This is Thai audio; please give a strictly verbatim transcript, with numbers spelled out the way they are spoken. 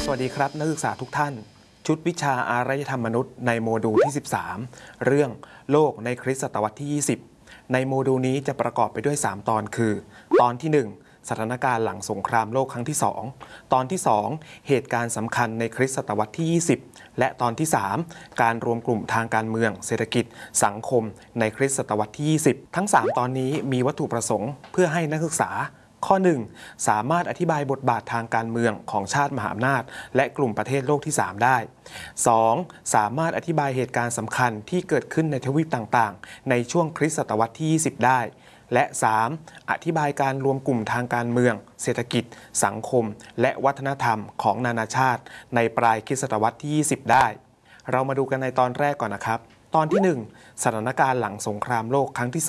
สวัสดีครับนักศึกษาทุกท่านชุดวิชาอารยธรรมมนุษย์ในโมดูลที่สิบสามเรื่องโลกในคริสตศตวรรษที่ยี่สิบในโมดูลนี้จะประกอบไปด้วยสามตอนคือตอนที่หนึ่งสถานการณ์หลังสงครามโลกครั้งที่สองตอนที่สองเหตุการณ์สำคัญในคริสตศตวรรษที่ยี่สิบและตอนที่สามการรวมกลุ่มทางการเมืองเศรษฐกิจสังคมในคริสตศตวรรษที่ยี่สิบทั้งสามตอนนี้มีวัตถุประสงค์เพื่อให้นักศึกษาข้อหนึ่งสามารถอธิบายบทบาททางการเมืองของชาติมหาอำนาจและกลุ่มประเทศโลกที่สามได้ สอง สามารถอธิบายเหตุการณ์สำคัญที่เกิดขึ้นในทวีปต่างๆในช่วงคริสตศตวรรษที่ยี่สิบได้และ สาม อธิบายการรวมกลุ่มทางการเมืองเศรษฐกิจสังคมและวัฒนธรรมของนานาชาติในปลายคริสตศตวรรษที่ยี่สิบได้เรามาดูกันในตอนแรกก่อนนะครับตอนที่หนึ่งสถานการณ์หลังสงครามโลกครั้งที่